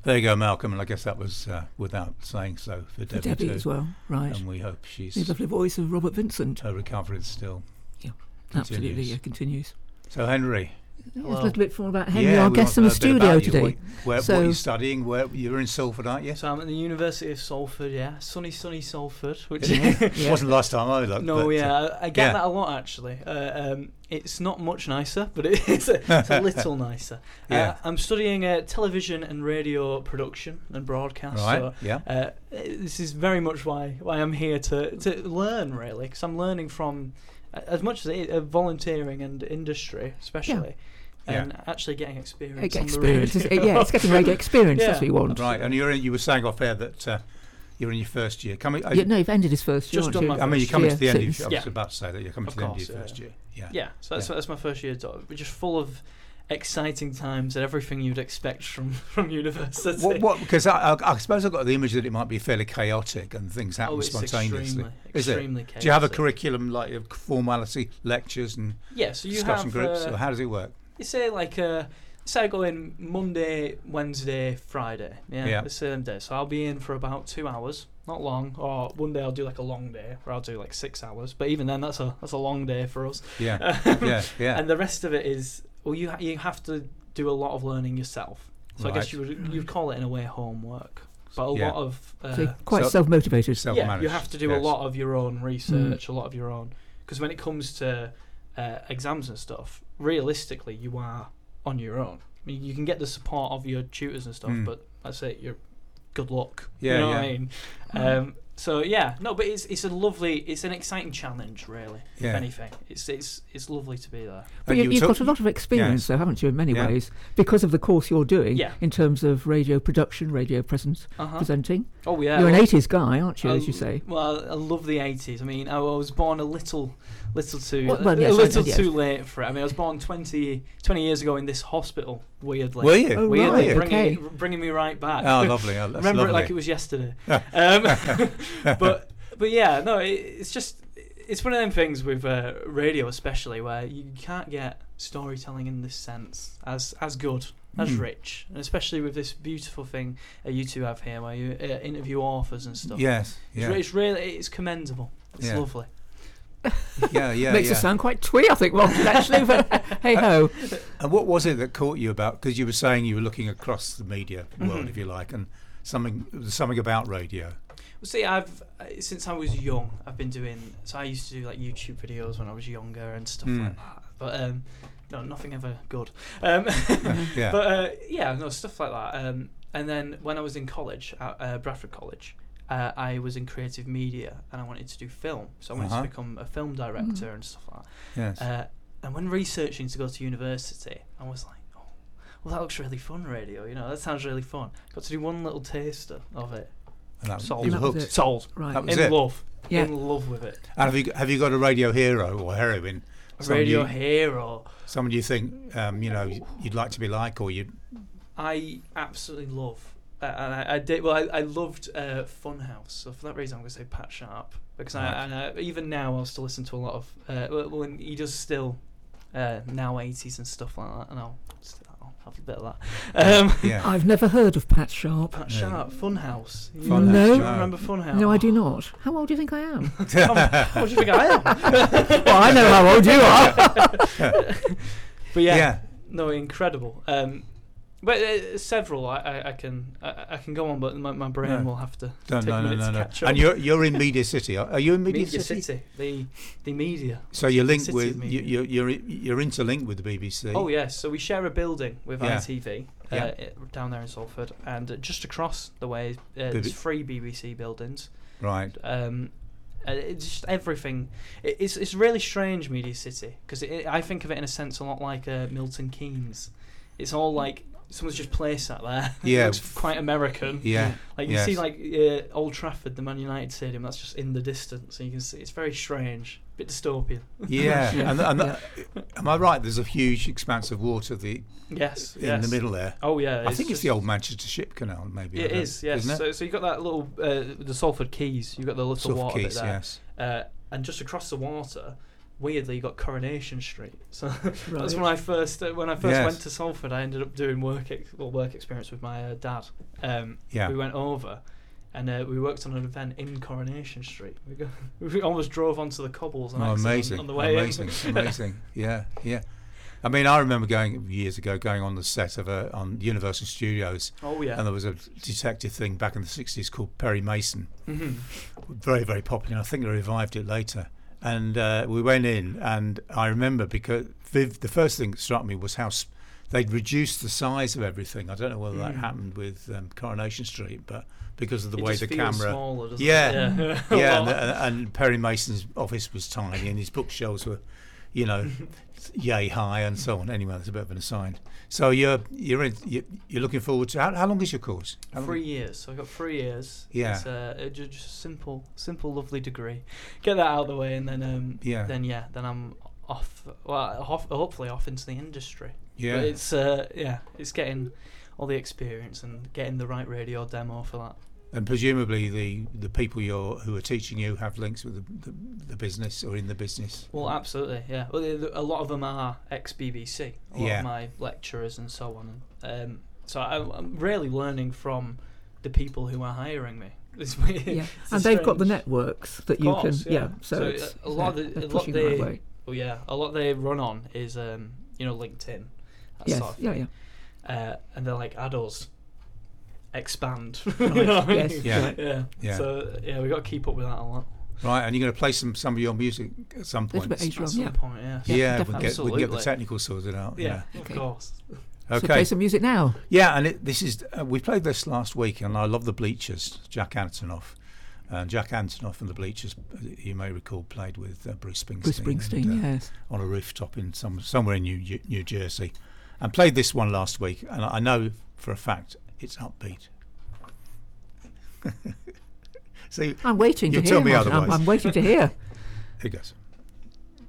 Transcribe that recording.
There you go, Malcolm, and I guess that was without saying so for Debbie too. as well, right? And we hope she's The lovely voice of Robert Vincent. her recovery still Absolutely, continues. So Henry, A little bit more about Henry, our we guest want in to the know a bit about studio you. today. What are you studying? Where you're in Salford, aren't you? So I'm at the University of Salford, sunny Salford, which wasn't last time I looked. No, but, I get that a lot actually. It's not much nicer, but it's a little nicer. I'm studying television and radio production and broadcast. Right. So, this is very much why I'm here to learn, really, because I'm learning from as much as volunteering and industry, especially. And actually getting experience. It's getting radio experience. That's what you want. Right, and you were saying off air that you're in your first year. You've ended his first year. Just done my you're coming to the end. I was Yeah. about to say that you're coming to the end of your first year. Yeah. So that's my first year. We're just full of exciting times and everything you'd expect from university. What? Because I suppose I've got the image that it might be fairly chaotic and things happen it's spontaneously. Extremely chaotic. Do you have a curriculum like formality lectures and so discussion groups, or how does it work? You say say I go in Monday, Wednesday, Friday. The same day. So I'll be in for about 2 hours, not long. Or one day I'll do like a long day, where I'll do like 6 hours. But even then, that's a long day for us. Yeah. And the rest of it is you have to do a lot of learning yourself. So I guess you'd call it in a way homework. But a lot of so quite self-motivated. Yeah, you have to do a lot of your own research, a lot of your own. Because when it comes to exams and stuff, realistically, you are on your own. I mean, you can get the support of your tutors and stuff, but that's it. You're good luck. You know what I mean? But it's an exciting challenge, really. If anything, it's lovely to be there. But you've got a lot of experience, though, haven't you? In many ways, because of the course you're doing in terms of radio production, radio presenting. Oh yeah, you're an '80s guy, aren't you? As you say. Well, I love the '80s. I mean, I was born a little too late for it. I mean, I was born 20 years ago in this hospital. Weirdly, were you? Weirdly, bringing me right back. Oh, lovely! Remember it like it was yesterday. But it's one of them things with radio, especially where you can't get storytelling in this sense as good, as rich, and especially with this beautiful thing you two have here, where you interview authors and stuff. It's commendable. It's lovely. Makes us sound quite twee, I think, Roger, actually, but hey ho. And what was it that caught you about? Because you were saying you were looking across the media world, if you like, and something about radio. Well, see, since I was young, I've been doing. So I used to do like YouTube videos when I was younger and stuff like that. But no, nothing ever good. But stuff like that. And then when I was in college at Bradford College, I was in creative media and I wanted to do film, so I wanted to become a film director and stuff like that. Yes. And when researching to go to university, I was like, oh, well, that looks really fun, radio. That sounds really fun. Got to do one little taster of it. And sold. You were hooked. Sold. Right. That was in love. Yeah. In love with it. And have you got a radio hero or heroine? A radio hero. Someone you think you'd like to be like, or you? I absolutely love. And I did. Well, I loved Funhouse, so for that reason, I'm going to say Pat Sharp, because even now I'll still listen to a lot of. When he does still now 80s and stuff like that, and I'll have a bit of that. I've never heard of Pat Sharp. Pat Sharp, Funhouse. No. Do you remember Funhouse? No, I do not. How old do you think I am? What do you think I am? Well, I know how old you are. But no, incredible. But several I can go on, but my brain will have to take a minute to catch up. And you're in Media City. Are you in Media City? The media. So you're linked with you're interlinked with the BBC. Oh yes. So we share a building with ITV down there in Salford, and just across the way there's 3 BBC buildings. Right. It's just everything. It's really strange, Media City, because I think of it in a sense a lot like Milton Keynes. It's all like someone's just placed that there. Yeah, it's quite American. Yeah, like you see, like Old Trafford, the Man United stadium. That's just in the distance, and you can see it's very strange, a bit dystopian. Yeah, and am I right? There's a huge expanse of water. In the middle there. Oh yeah, I think it's the old Manchester Ship Canal, maybe. It is. Yes. Isn't it? So you got that little the Salford Quays. You got the little Salford water Quays, bit there. Yes. And just across the water, weirdly, you got Coronation Street. So that's when I first went to Salford. I ended up doing work experience with my dad. We went over. And we worked on an event in Coronation Street. We almost drove onto the cobbles on the way in. Amazing. Yeah. I mean, I remember years ago going on the set of on Universal Studios. Oh yeah. And there was a detective thing back in the 60s called Perry Mason. Mm-hmm. Very, very popular. I think they revived it later. And we went in, and I remember because the first thing that struck me was how they'd reduced the size of everything. I don't know whether that happened with Coronation Street, but because of the way the camera, smaller, doesn't it? And Perry Mason's office was tiny, and his bookshelves were, yay high, and so on. Anyway, that's a bit of an aside. So you're looking forward to how long is your course? 3 years. So I got 3 years. Yeah. It's just a simple, lovely degree. Get that out of the way, and then then I'm off. Well, hopefully off into the industry. Yeah. But it's getting all the experience and getting the right radio demo for that. And presumably the people who are teaching you have links with the business or in the business. Well, absolutely, yeah. Well, a lot of them are ex-BBC. A lot of my lecturers and so on. And, so I'm really learning from the people who are hiring me. And they've got the networks that you can. Yeah. So it's, a lot they run on is LinkedIn. That sort of thing. And they're like adults. Expand. Right. Yes. Yeah. So we got to keep up with that a lot. Right, and you're going to play some of your music at some point. At some point, yeah. Yeah, we can get the technical sorted out. Yeah, of course. Okay. So play some music now. Yeah, and this is we played this last week, and I love the Bleachers, Jack Antonoff. And Jack Antonoff and the Bleachers, you may recall, played with Bruce Springsteen. Bruce Springsteen, yes. On a rooftop in somewhere in New Jersey, and played this one last week, and I know for a fact it's upbeat. See, I'm waiting to hear. Tell me otherwise. I'm waiting to hear. Here goes.